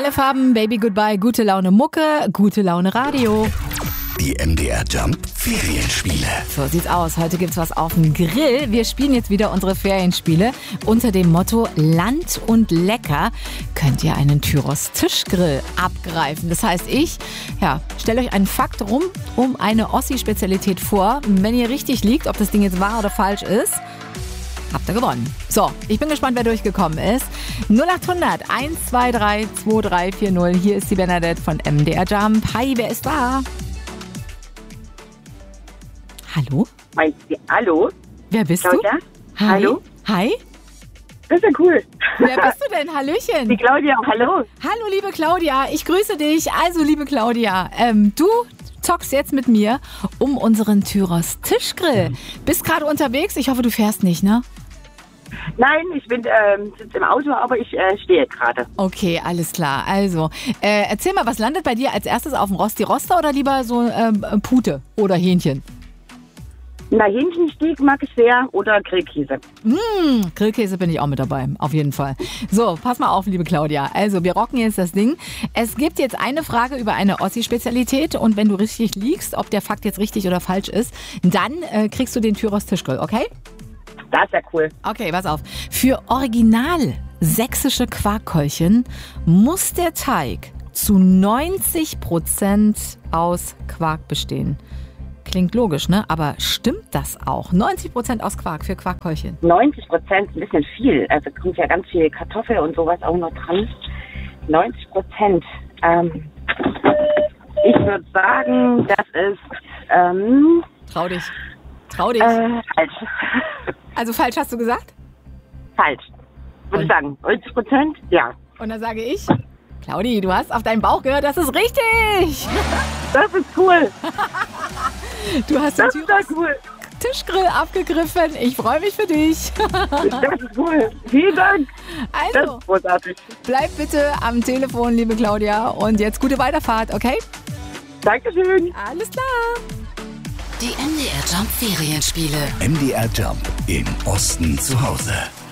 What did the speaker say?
Alle Farben, Baby Goodbye, gute Laune Mucke, gute Laune Radio. Die MDR Jump Ferienspiele. So sieht's aus. Heute gibt's was auf dem Grill. Wir spielen jetzt wieder unsere Ferienspiele. Unter dem Motto Land und Lecker könnt ihr einen Tyros Tischgrill abgreifen. Das heißt, ich stelle euch einen Fakt um eine Ossi-Spezialität vor. Wenn ihr richtig liegt, ob das Ding jetzt wahr oder falsch ist, habt ihr gewonnen. So, ich bin gespannt, wer durchgekommen ist. 0800 123 2340. Hier ist die Bernadette von MDR Jump. Hi, wer ist da? Hallo? Hallo? Wer bist Claudia? du? Hi. Hallo? Hi? Das ist ja cool. Wer bist du denn? Hallöchen. Die Claudia, hallo. Hallo, liebe Claudia. Ich grüße dich. Also, liebe Claudia, du zockst jetzt mit mir um unseren Tyros Tischgrill. Bist gerade unterwegs? Ich hoffe, du fährst nicht, ne? Nein, ich bin sitze im Auto, aber ich stehe gerade. Okay, alles klar. Also, erzähl mal, was landet bei dir als erstes auf dem Rosti Roster oder lieber so Pute oder Hähnchen? Na, Hähnchensteak mag ich sehr oder Grillkäse. Grillkäse bin ich auch mit dabei, auf jeden Fall. So, pass mal auf, liebe Claudia. Also, wir rocken jetzt das Ding. Es gibt jetzt eine Frage über eine Ossi-Spezialität und wenn du richtig liegst, ob der Fakt jetzt richtig oder falsch ist, dann kriegst du den Tyros Tischgrill, okay? Das ist ja cool. Okay, pass auf. Für original sächsische Quarkkeulchen muss der Teig zu 90% aus Quark bestehen. Klingt logisch, ne? Aber stimmt das auch? 90% aus Quark für Quarkkeulchen? 90% ein bisschen viel. Also kommt ja ganz viel Kartoffel und sowas auch noch dran. 90%. Ich würde sagen, das ist Trau dich. falsch. Also falsch hast du gesagt? Falsch. Würde ich sagen. 90%? Ja. Und dann sage ich, Claudi, du hast auf deinen Bauch gehört, das ist richtig. Das ist cool. Du hast den Das ist ja Tyros cool. Tischgrill abgegriffen. Ich freue mich für dich. Das ist cool. Vielen Dank. Das Also, ist großartig. bleib bitte am Telefon, liebe Claudia. Und jetzt gute Weiterfahrt, okay? Dankeschön. Alles klar. Die MDR Jump Ferienspiele. MDR Jump im Osten zu Hause.